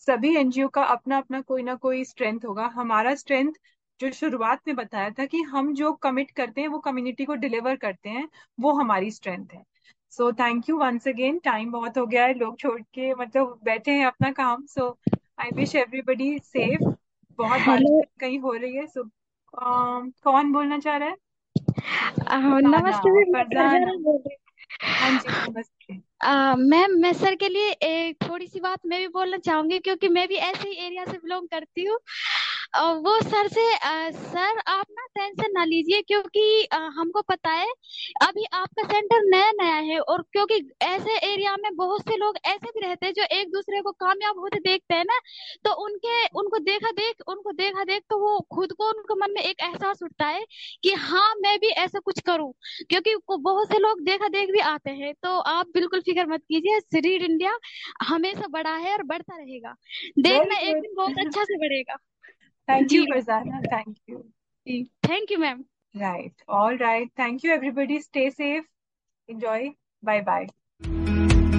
सभी एनजीओ का अपना अपना कोई ना कोई स्ट्रेंथ होगा। हमारा स्ट्रेंथ जो शुरुआत में बताया था कि हम जो कमिट करते हैं वो कम्युनिटी को डिलीवर करते हैं, वो हमारी स्ट्रेंथ है। So thank you once again. Time बहुत हो गया है, लोग छोड़ के मतलब बैठे हैं अपना काम। सो आई विश एवरीबडी सेफ। बहुत हेलो। बारिश कहीं हो रही है। सो कौन बोलना चाह रहा है? फरजाना। नमस्ते मैम, मैं फरजाना। फरजाना बोल रही हाँ जी, नमस्ते। मैम, मैं सर के लिए एक थोड़ी सी बात मैं भी बोलना चाहूंगी, क्योंकि मैं भी ऐसे ही एरिया से बिलोंग करती हूँ। वो सर से सर आप ना टेंशन ना लीजिए, क्योंकि हमको पता है अभी आपका सेंटर नया नया है, और क्योंकि ऐसे एरिया में बहुत से लोग ऐसे भी रहते हैं जो एक दूसरे को कामयाब होते देखते हैं ना, तो उनके उनको देखा देख तो वो खुद को उनको मन में एक एहसास उठता है कि हाँ मैं भी ऐसा कुछ करूं। क्योंकि बहुत से लोग देखा देख भी आते हैं, तो आप बिल्कुल फिक्र मत कीजिए, रीड इंडिया हमेशा बड़ा है और बढ़ता रहेगा। वेरी देखना एक दिन बहुत गुड। अच्छा से बढ़ेगा। Thank you ji Farzana, thank you. Ji, thank you ma'am. Right. All right. Thank you, everybody. Stay safe. Enjoy. Bye bye.